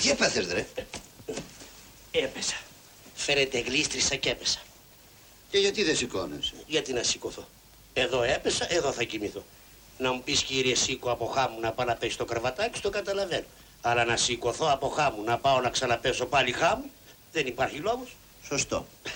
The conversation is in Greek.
Τι έπαθες, ρε? Έπεσα. Φέρετε, γλίστρισα και έπεσα. Και γιατί δεν σηκώνεσαι? Γιατί να σηκωθώ. Εδώ έπεσα, εδώ θα κοιμηθώ. Να μου πεις, κύριε, σήκω από χάμου να πάω να πέσει το κρεβατάκι, το καταλαβαίνω. Αλλά να σηκωθώ από χάμου, να πάω να ξαναπέσω πάλι χάμου, δεν υπάρχει λόγος. Σωστό.